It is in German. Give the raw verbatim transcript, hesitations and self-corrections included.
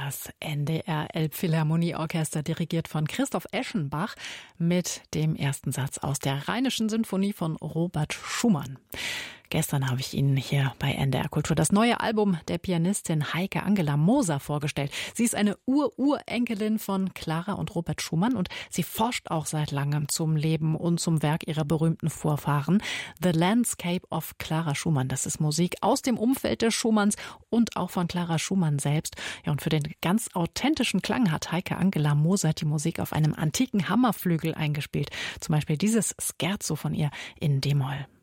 Das N D R Elbphilharmonieorchester, dirigiert von Christoph Eschenbach, mit dem ersten Satz aus der Rheinischen Sinfonie von Robert Schumann. Gestern habe ich Ihnen hier bei N D R Kultur das neue Album der Pianistin Heike Angela Moser vorgestellt. Sie ist eine Ur-Urenkelin von Clara und Robert Schumann und sie forscht auch seit langem zum Leben und zum Werk ihrer berühmten Vorfahren. The Landscape of Clara Schumann, das ist Musik aus dem Umfeld des Schumanns und auch von Clara Schumann selbst. Ja, und für den ganz authentischen Klang hat Heike Angela Moser die Musik auf einem antiken Hammerflügel eingespielt. Zum Beispiel dieses Scherzo von ihr in D-Moll.